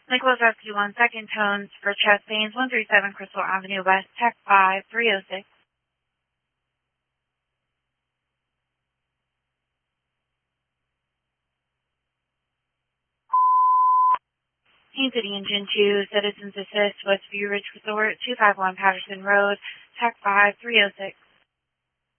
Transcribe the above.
Nicholas Rescue 1 second tones for chest pains, 137 Crystal Avenue West, Tech 5306. Haines City Engine 2, Citizens Assist, Westview Ridge Resort, 251 Patterson Road, Tech 5306.